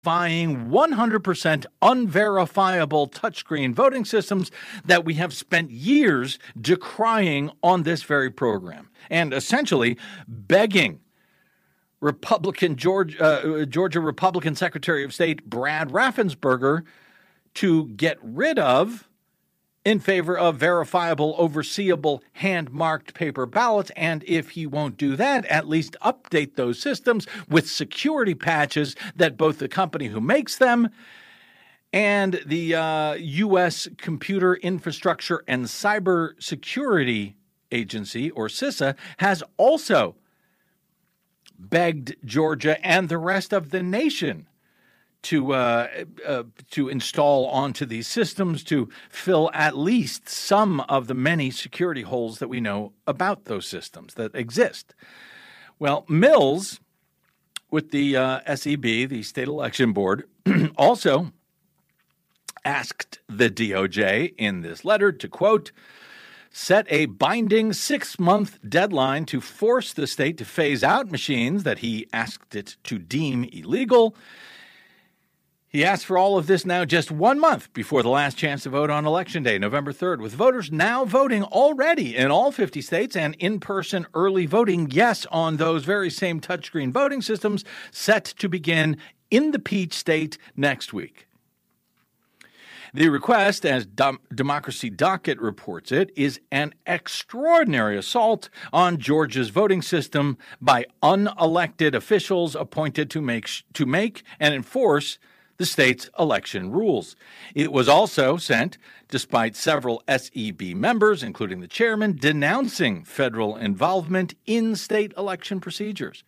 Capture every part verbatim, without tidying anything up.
buying one hundred percent unverifiable touchscreen voting systems that we have spent years decrying on this very program, and essentially begging Republican Georgia, uh, Georgia Republican Secretary of State Brad Raffensperger to get rid of in favor of verifiable, overseeable, hand-marked paper ballots, and if he won't do that, at least update those systems with security patches that both the company who makes them and the uh, U S Computer Infrastructure and Cybersecurity Agency, or CISA, has also begged Georgia and the rest of the nation to uh, uh, to install onto these systems to fill at least some of the many security holes that we know about those systems that exist. Well, Mills, with the uh, S E B, the State Election Board, also asked the D O J in this letter to, quote, set a binding six-month deadline to force the state to phase out machines that he asked it to deem illegal. He asked for all of this now just one month before the last chance to vote on Election Day, November third, with voters now voting already in all fifty states and in-person early voting, yes, on those very same touchscreen voting systems set to begin in the Peach State next week. The request, as Dem- Democracy Docket reports it, is an extraordinary assault on Georgia's voting system by unelected officials appointed to make sh- to make and enforce the state's election rules. It was also sent despite several S E B members, including the chairman, denouncing federal involvement in state election procedures.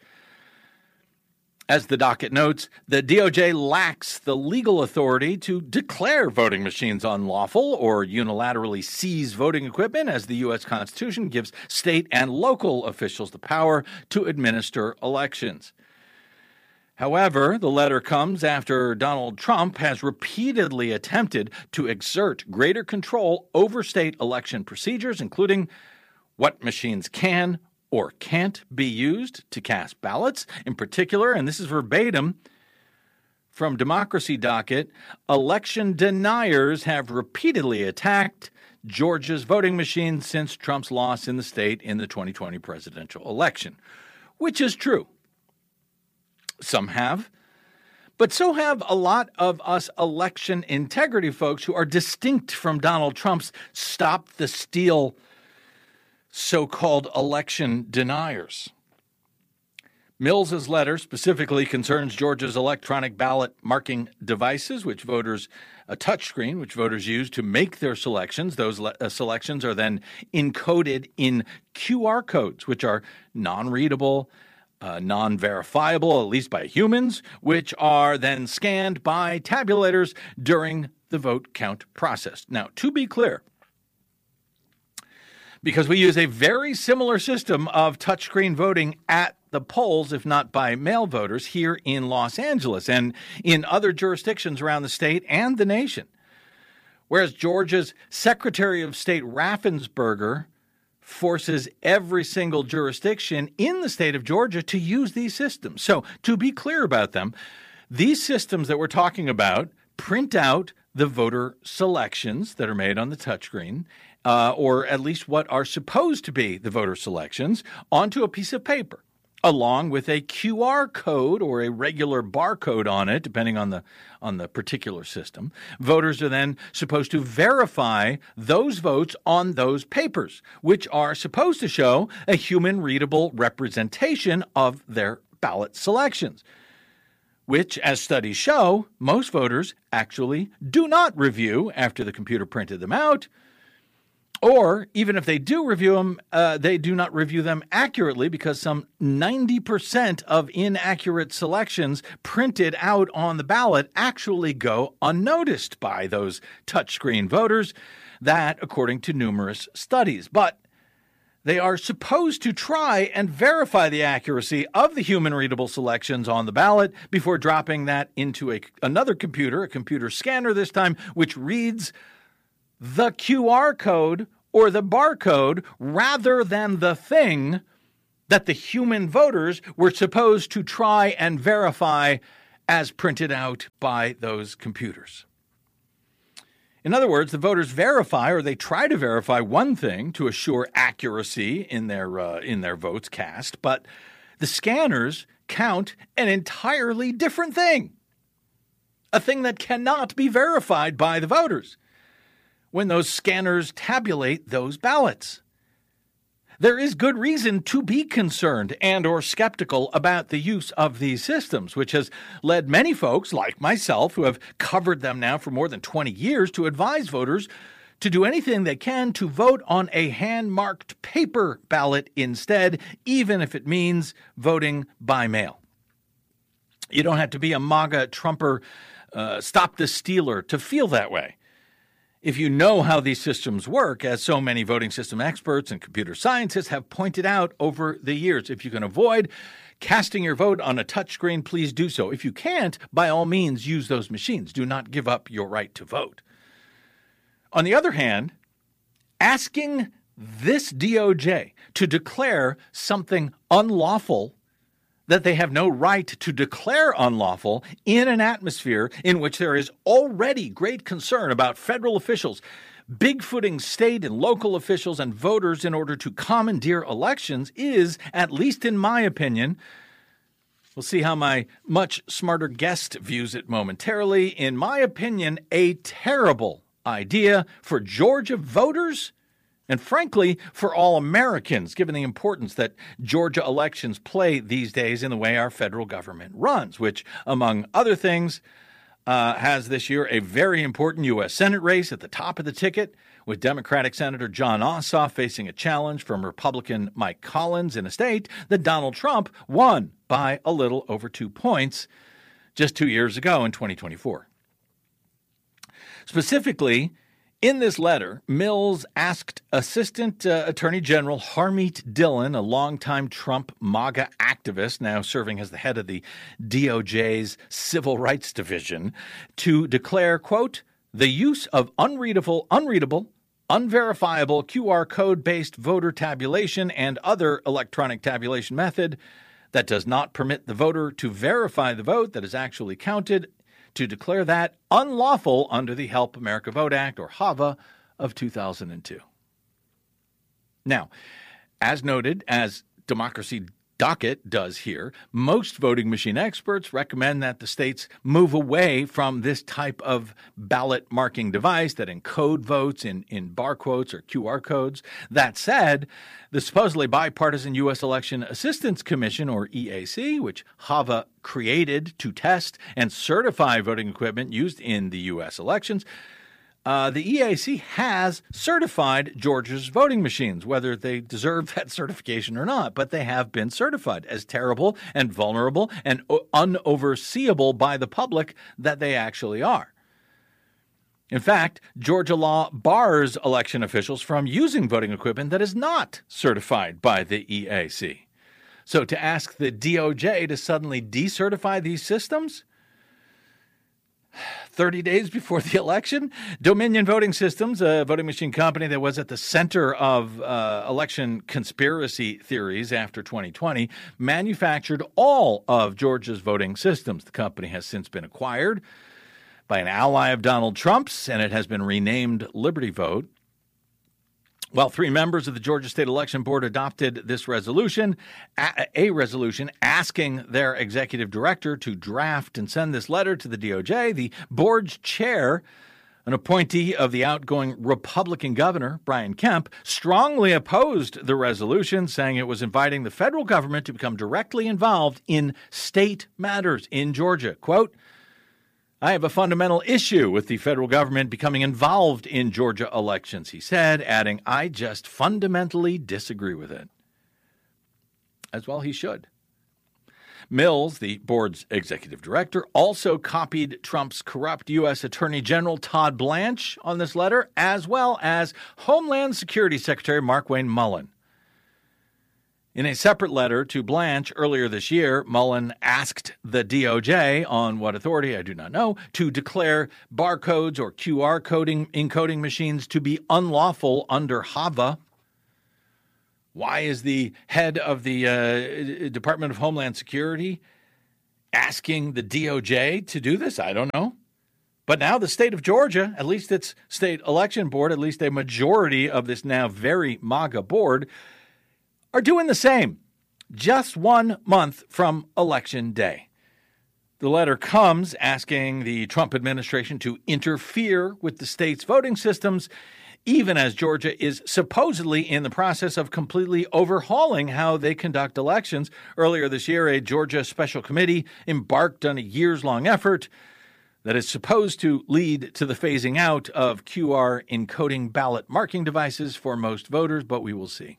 As the docket notes, the D O J lacks the legal authority to declare voting machines unlawful or unilaterally seize voting equipment, as the U S Constitution gives state and local officials the power to administer elections. However, the letter comes after Donald Trump has repeatedly attempted to exert greater control over state election procedures, including what machines can or can't be used to cast ballots. In particular, and this is verbatim from Democracy Docket, election deniers have repeatedly attacked Georgia's voting machines since Trump's loss in the state in the twenty twenty presidential election, which is true. Some have, but so have a lot of us election integrity folks who are distinct from Donald Trump's stop the steal so-called election deniers. Mills's letter specifically concerns Georgia's electronic ballot marking devices, which voters, a touchscreen, which voters use to make their selections. Those le- uh, selections are then encoded in Q R codes, which are non-readable, Uh, non-verifiable, at least by humans, which are then scanned by tabulators during the vote count process. Now, to be clear, because we use a very similar system of touchscreen voting at the polls, if not by mail voters, here in Los Angeles and in other jurisdictions around the state and the nation, whereas Georgia's Secretary of State Raffensperger forces every single jurisdiction in the state of Georgia to use these systems. So, to be clear about them, these systems that we're talking about print out the voter selections that are made on the touchscreen, uh, or at least what are supposed to be the voter selections, onto a piece of paper, along with a Q R code or a regular barcode on it, depending on the on the particular system. Voters are then supposed to verify those votes on those papers, which are supposed to show a human-readable representation of their ballot selections, which, as studies show, most voters actually do not review after the computer printed them out. Or even if they do review them, uh, they do not review them accurately because some ninety percent of inaccurate selections printed out on the ballot actually go unnoticed by those touchscreen voters. That, according to numerous studies. But they are supposed to try and verify the accuracy of the human-readable selections on the ballot before dropping that into a, another computer, a computer scanner this time, which reads the Q R code or the barcode rather than the thing that the human voters were supposed to try and verify as printed out by those computers. In other words, the voters verify, or they try to verify, one thing to assure accuracy in their uh, in their votes cast, but the scanners count an entirely different thing, a thing that cannot be verified by the voters when those scanners tabulate those ballots. There is good reason to be concerned and or skeptical about the use of these systems, which has led many folks like myself who have covered them now for more than twenty years to advise voters to do anything they can to vote on a hand-marked paper ballot instead, even if it means voting by mail. You don't have to be a MAGA Trumper, uh, stop the stealer to feel that way. If you know how these systems work, as so many voting system experts and computer scientists have pointed out over the years, if you can avoid casting your vote on a touchscreen, please do so. If you can't, by all means, use those machines. Do not give up your right to vote. On the other hand, asking this D O J to declare something unlawful that they have no right to declare unlawful in an atmosphere in which there is already great concern about federal officials bigfooting state and local officials and voters in order to commandeer elections is, at least in my opinion, we'll see how my much smarter guest views it momentarily, in my opinion, a terrible idea for Georgia voters and frankly, for all Americans, given the importance that Georgia elections play these days in the way our federal government runs, which, among other things, uh, has this year a very important U S Senate race at the top of the ticket, with Democratic Senator Jon Ossoff facing a challenge from Republican Mike Collins in a state that Donald Trump won by a little over two points just two years ago in twenty twenty-four. Specifically, in this letter, Mills asked Assistant uh, Attorney General Harmeet Dillon, a longtime Trump MAGA activist now serving as the head of the D O J's Civil Rights Division, to declare, quote, the use of unreadable, unreadable, unverifiable Q R code-based voter tabulation and other electronic tabulation method that does not permit the voter to verify the vote that is actually counted, to declare that unlawful under the Help America Vote Act, or HAVA, of two thousand two. Now, as noted, as Democracy Docket does here, most voting machine experts recommend that the states move away from this type of ballot marking device that encode votes in, in bar quotes or Q R codes. That said, the supposedly bipartisan U S Election Assistance Commission, or E A C, which HAVA created to test and certify voting equipment used in the U S elections, Uh, the E A C has certified Georgia's voting machines, whether they deserve that certification or not, but they have been certified as terrible and vulnerable and unoverseeable by the public that they actually are. In fact, Georgia law bars election officials from using voting equipment that is not certified by the E A C. So to ask the D O J to suddenly decertify these systems thirty days before the election, Dominion Voting Systems, a voting machine company that was at the center of uh, election conspiracy theories after twenty twenty, manufactured all of Georgia's voting systems. The company has since been acquired by an ally of Donald Trump's, and it has been renamed Liberty Vote. Well, three members of the Georgia State Election Board adopted this resolution, a, a resolution asking their executive director to draft and send this letter to the D O J. The board's chair, an appointee of the outgoing Republican governor, Brian Kemp, strongly opposed the resolution, saying it was inviting the federal government to become directly involved in state matters in Georgia. Quote, I have a fundamental issue with the federal government becoming involved in Georgia elections, he said, adding, I just fundamentally disagree with it. As well he should. Mills, the board's executive director, also copied Trump's corrupt U S Attorney General Todd Blanche on this letter, as well as Homeland Security Secretary Markwayne Mullin. In a separate letter to Blanche earlier this year, Mullin asked the D O J, on what authority I do not know, to declare barcodes or Q R coding encoding machines to be unlawful under HAVA. Why is the head of the uh, Department of Homeland Security asking the D O J to do this? I don't know. But now the state of Georgia, at least its state election board, at least a majority of this now very MAGA board, are doing the same, just one month from Election Day. The letter comes asking the Trump administration to interfere with the state's voting systems, even as Georgia is supposedly in the process of completely overhauling how they conduct elections. Earlier this year, a Georgia special committee embarked on a years-long effort that is supposed to lead to the phasing out of Q R encoding ballot marking devices for most voters, but we will see.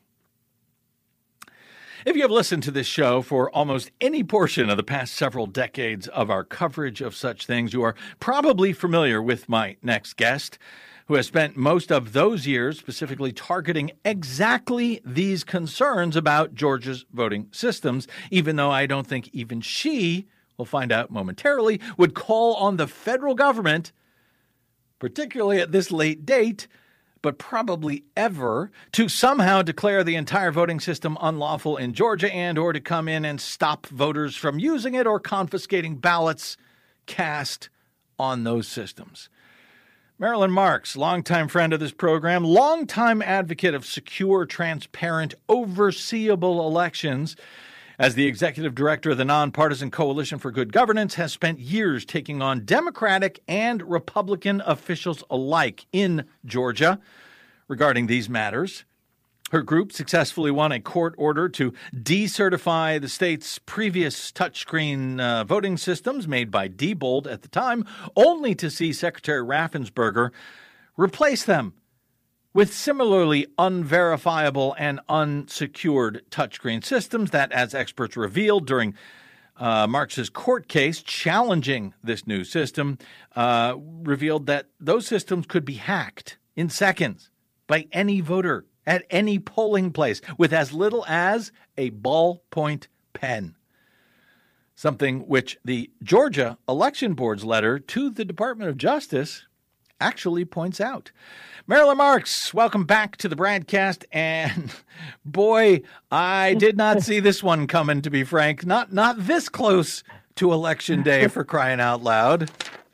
If you have listened to this show for almost any portion of the past several decades of our coverage of such things, you are probably familiar with my next guest, who has spent most of those years specifically targeting exactly these concerns about Georgia's voting systems, even though I don't think even she, we'll find out momentarily, would call on the federal government, particularly at this late date, but probably ever, to somehow declare the entire voting system unlawful in Georgia and or to come in and stop voters from using it or confiscating ballots cast on those systems. Marilyn Marks, longtime friend of this program, longtime advocate of secure, transparent, overseeable elections, as the executive director of the Nonpartisan Coalition for Good Governance, has spent years taking on Democratic and Republican officials alike in Georgia regarding these matters. Her group successfully won a court order to decertify the state's previous touchscreen uh, voting systems made by Diebold at the time, only to see Secretary Raffensperger replace them with similarly unverifiable and unsecured touchscreen systems that, as experts revealed during uh, Marx's court case challenging this new system, uh, revealed that those systems could be hacked in seconds by any voter at any polling place with as little as a ballpoint pen. Something which the Georgia Election Board's letter to the Department of Justice actually points out. Marilyn Marks, welcome back to the broadcast. And boy, I did not see this one coming, to be frank. Not not this close to Election Day, for crying out loud.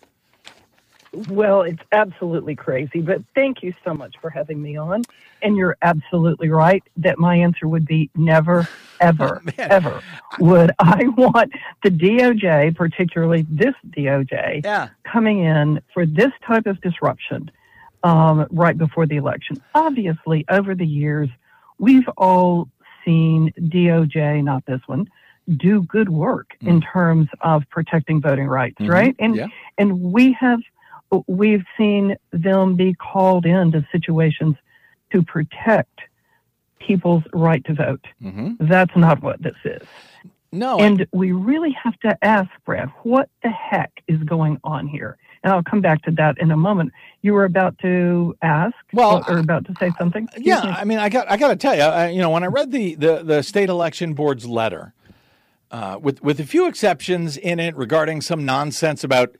Well, it's absolutely crazy, but thank you so much for having me on. And you're absolutely right that my answer would be never, ever, oh, ever would I want the D O J, particularly this D O J, yeah. coming in for this type of disruption um, right before the election. Obviously, over the years, we've all seen D O J, not this one, do good work mm. in terms of protecting voting rights, mm-hmm. right? And yeah. and we have we've seen them be called into situations to protect people's right to vote. Mm-hmm. That's not what this is. No. And we really have to ask, Brad, what the heck is going on here? And I'll come back to that in a moment. You were about to ask, well, or about to say something? Uh, yeah, I mean, I got I got to tell you, I, you know, when I read the, the, the state election board's letter, uh, with with a few exceptions in it regarding some nonsense about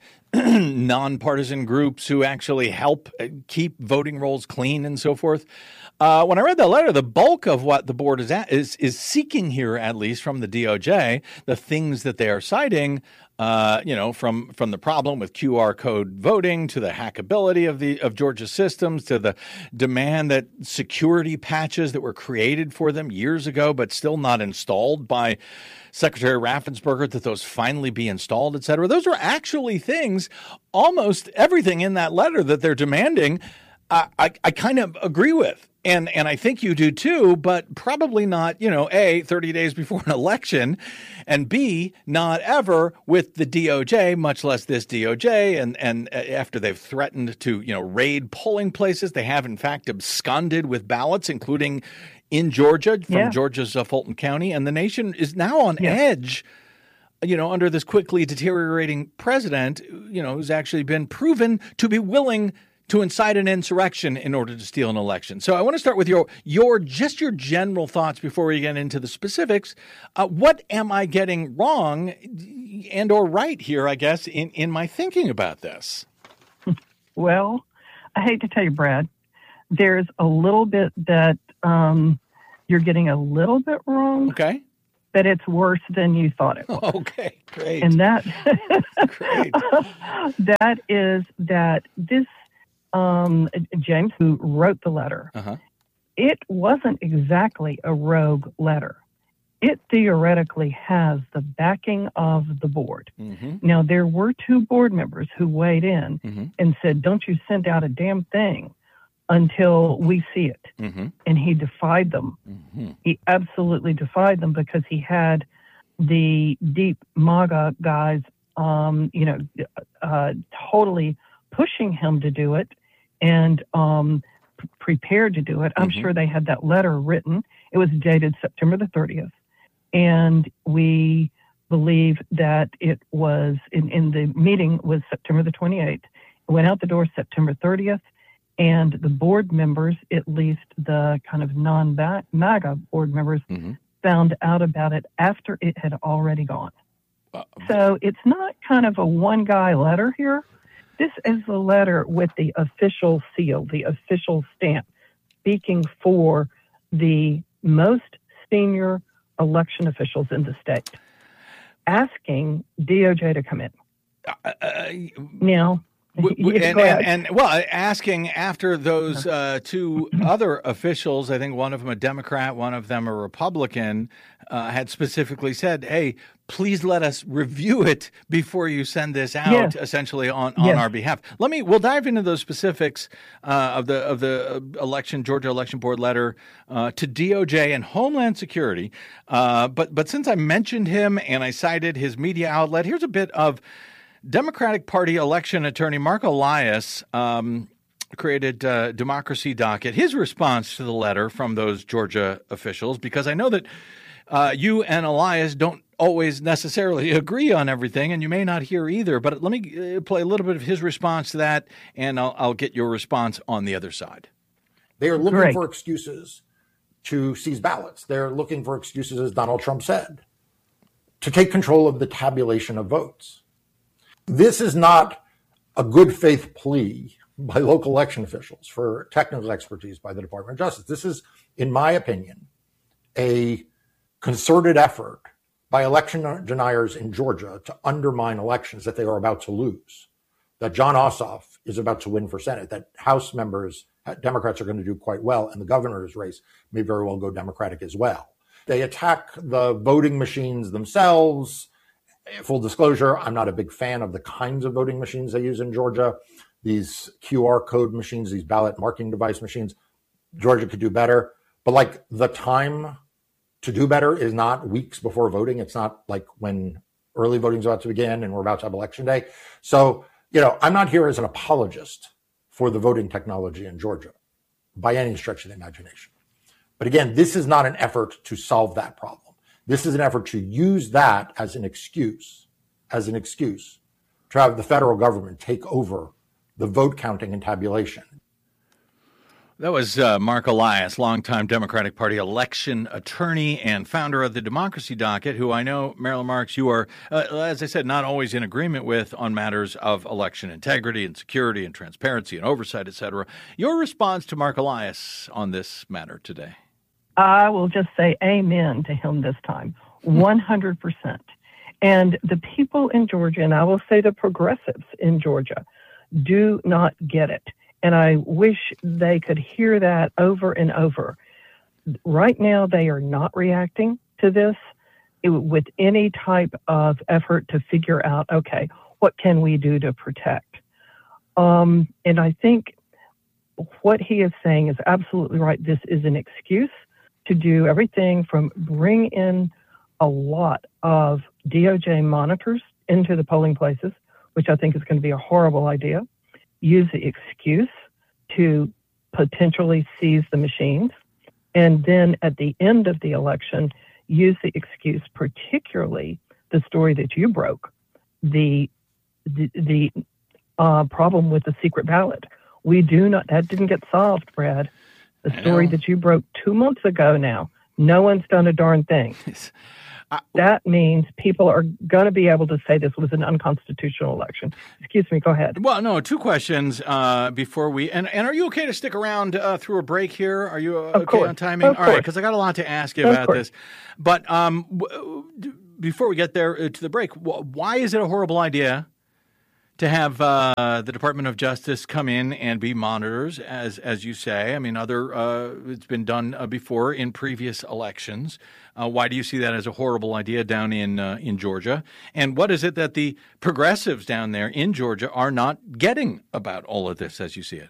nonpartisan groups who actually help keep voting rolls clean and so forth. Uh, when I read the letter, the bulk of what the board is, at, is is seeking here, at least from the D O J, the things that they are citing, uh, you know, from from the problem with Q R code voting to the hackability of the of Georgia's systems to the demand that security patches that were created for them years ago but still not installed by Secretary Raffensperger, that those finally be installed, et cetera. Those are actually things, almost everything in that letter that they're demanding, uh, I, I kind of agree with. And and I think you do too, but probably not, you know, A, thirty days before an election, and B, not ever with the D O J, much less this D O J. And, and after they've threatened to, you know, raid polling places, they have in fact absconded with ballots, including in Georgia, from yeah. Georgia's uh, Fulton County. And the nation is now on yeah. edge, you know, under this quickly deteriorating president, you know, who's actually been proven to be willing to incite an insurrection in order to steal an election. So I want to start with your your just your general thoughts before we get into the specifics. Uh, what am I getting wrong and or right here, I guess, in, in my thinking about this? Well, I hate to tell you, Brad, there's a little bit that um, you're getting a little bit wrong. Okay. that it's worse than you thought it was. Okay, great. And that, great. that is that this um, James, who wrote the letter, uh-huh. it wasn't exactly a rogue letter. It theoretically has the backing of the board. Mm-hmm. Now, there were two board members who weighed in mm-hmm. and said, don't you send out a damn thing until we see it. Mm-hmm. And he defied them. Mm-hmm. He absolutely defied them because he had the deep MAGA guys, um, you know, uh, totally pushing him to do it and um, p- prepared to do it. I'm mm-hmm. sure they had that letter written. It was dated September the thirtieth. And we believe that it was in, in the meeting was September the twenty-eighth. It went out the door September thirtieth. And the board members, at least the kind of non-MAGA board members, mm-hmm. found out about it after it had already gone. Uh, so it's not kind of a one-guy letter here. This is a letter with the official seal, the official stamp, speaking for the most senior election officials in the state, asking D O J to come in. Uh, uh, now, w- w- and, and, and, well, asking after those uh, two other officials, I think one of them a Democrat, one of them a Republican, uh, had specifically said, hey, please let us review it before you send this out, yes. essentially on, on yes. our behalf. Let me, we'll dive into those specifics uh, of the of the election, Georgia Election Board letter uh, to D O J and Homeland Security. Uh, but but since I mentioned him and I cited his media outlet, here's a bit of Democratic Party election attorney Mark Elias um, created uh, Democracy Docket, his response to the letter from those Georgia officials, because I know that uh, you and Elias don't always necessarily agree on everything, and you may not hear either. But let me play a little bit of his response to that, and I'll, I'll get your response on the other side. They are looking Great. for excuses to seize ballots. They're looking for excuses, as Donald Trump said, to take control of the tabulation of votes. This is not a good faith plea by local election officials for technical expertise by the Department of Justice. This is, in my opinion, a concerted effort by election deniers in Georgia to undermine elections that they are about to lose, that Jon Ossoff is about to win for Senate, that House members, Democrats are going to do quite well, and the governor's race may very well go Democratic as well. They attack the voting machines themselves. Full disclosure, I'm not a big fan of the kinds of voting machines they use in Georgia. These Q R code machines, these ballot marking device machines, Georgia could do better. But like the time to do better is not weeks before voting. It's not like when early voting is about to begin and we're about to have election day. So, you know, I'm not here as an apologist for the voting technology in Georgia by any stretch of the imagination. But again, this is not an effort to solve that problem. This is an effort to use that as an excuse, as an excuse to have the federal government take over the vote counting and tabulation. That was uh, Mark Elias, longtime Democratic Party election attorney and founder of the Democracy Docket, who I know, Marilyn Marks, you are, uh, as I said, not always in agreement with on matters of election integrity and security and transparency and oversight, et cetera. Your response to Mark Elias on this matter today? I will just say amen to him this time, one hundred percent. And the people in Georgia, and I will say the progressives in Georgia, do not get it. And I wish they could hear that over and over. Right now, they are not reacting to this with any type of effort to figure out, okay, what can we do to protect? Um, and I think what he is saying is absolutely right. This is an excuse to do everything from bring in a lot of D O J monitors into the polling places, which I think is going to be a horrible idea. Use the excuse to potentially seize the machines. And then at the end of the election, use the excuse, particularly the story that you broke, the the, the uh, problem with the secret ballot. We do not, that didn't get solved, Brad. The story that you broke two months ago now. No one's done a darn thing. that means people are going to be able to say this was an unconstitutional election. Excuse me, go ahead. Well, no, two questions uh, before we, and, and are you okay to stick around uh, through a break here? Are you uh, okay course. on timing? Of All right, course. because I got a lot to ask you Of about course. this. But um, w- before we get there uh, to the break, wh- why is it a horrible idea to have uh, the Department of Justice come in and be monitors, as as you say? I mean, other uh, it's been done uh, before in previous elections. Uh, why do you see that as a horrible idea down in uh, in Georgia? And what is it that the progressives down there in Georgia are not getting about all of this, as you see it?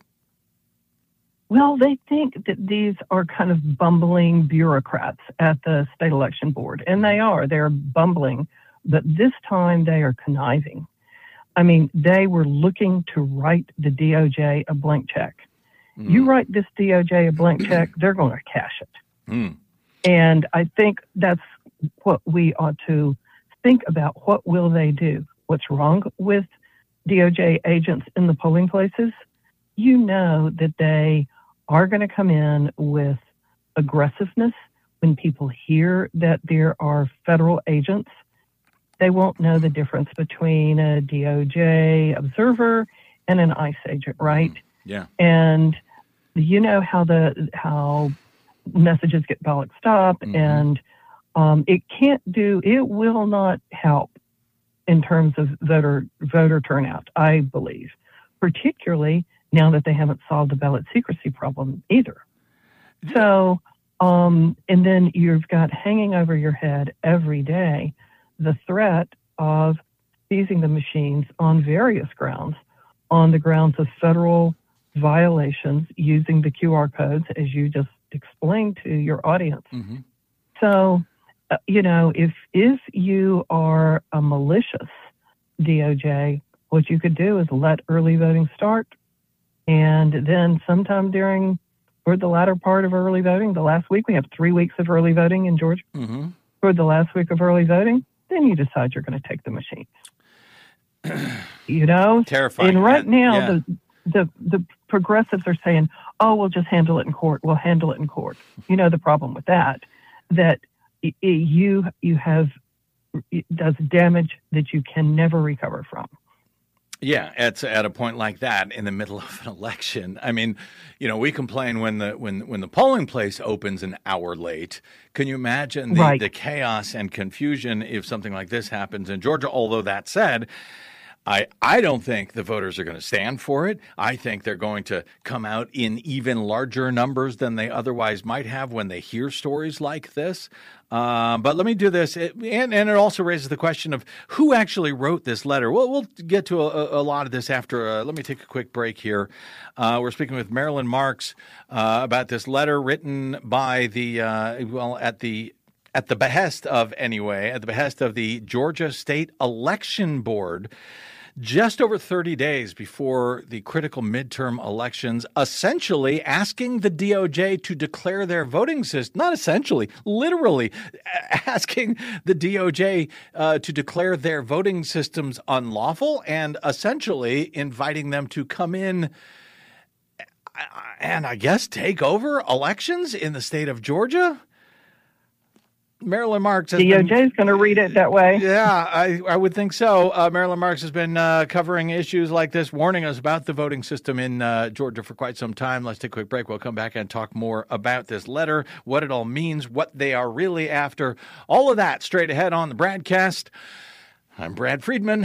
Well, they think that these are kind of bumbling bureaucrats at the state election board, and they are. They're bumbling, but this time they are conniving. I mean, they were looking to write the D O J a blank check. Mm. You write this D O J a blank check, they're going to cash it. Mm. And I think that's what we ought to think about. What will they do? What's wrong with D O J agents in the polling places? You know that they are going to come in with aggressiveness. When people hear that there are federal agents, they won't know the difference between a D O J observer and an ICE agent, right? Yeah. And you know how the how messages get ballot stop, mm-hmm. and um, it can't do, it will not help in terms of voter voter turnout, I believe, particularly now that they haven't solved the ballot secrecy problem either. So, um, and then you've got hanging over your head every day the threat of seizing the machines on various grounds, on the grounds of federal violations using the Q R codes, as you just explained to your audience. Mm-hmm. So, uh, you know, if if you are a malicious D O J, what you could do is let early voting start, and then sometime during, or the latter part of early voting, the last week, we have three weeks of early voting in Georgia. Mm-hmm. For the last week of early voting, then you decide you're going to take the machines. You know? Terrifying. And right and, now, yeah. the, the the progressives are saying, oh, we'll just handle it in court. We'll handle it in court. You know the problem with that, that y- you you have, it does damage that you can never recover from. Yeah, at at a point like that in the middle of an election. I mean, you know, we complain when the when when the polling place opens an hour late. Can you imagine the, right. the chaos and confusion if something like this happens in Georgia? Although that said, I, I don't think the voters are going to stand for it. I think they're going to come out in even larger numbers than they otherwise might have when they hear stories like this. Uh, but let me do this. It, and, and it also raises the question of who actually wrote this letter. Well, we'll get to a, a lot of this after. Uh, let me take a quick break here. Uh, we're speaking with Marilyn Marks uh, about this letter written by the, uh, well, at the at the behest of, anyway, at the behest of the Georgia State Election Board, just over thirty days before the critical midterm elections, essentially asking the D O J to declare their voting system, not essentially, literally asking the D O J uh, to declare their voting systems unlawful, and essentially inviting them to come in and, I guess, take over elections in the state of Georgia. Marilyn Marks has D O J is going to read it that way. Yeah, I, I would think so. Uh, Marilyn Marks has been uh, covering issues like this, warning us about the voting system in uh, Georgia for quite some time. Let's take a quick break. We'll come back and talk more about this letter, what it all means, what they are really after. All of that straight ahead on the BradCast. I'm Brad Friedman.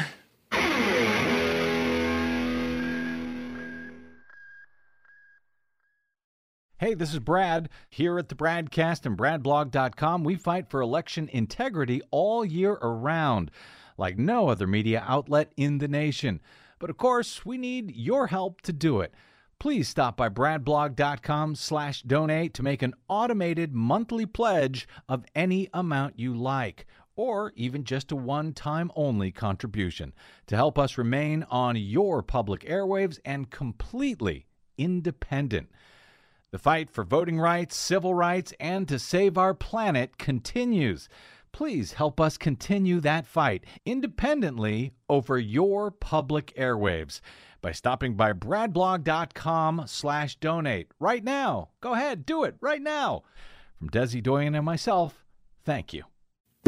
Hey, this is Brad. Here at the BradCast and brad blog dot com, we fight for election integrity all year around, like no other media outlet in the nation. But of course, we need your help to do it. Please stop by brad blog dot com slash donate to make an automated monthly pledge of any amount you like, or even just a one-time only contribution to help us remain on your public airwaves and completely independent. The fight for voting rights, civil rights, and to save our planet continues. Please help us continue that fight independently over your public airwaves by stopping by brad blog dot com slash donate right now. Go ahead, do it right now. From Desi Doyen and myself, thank you.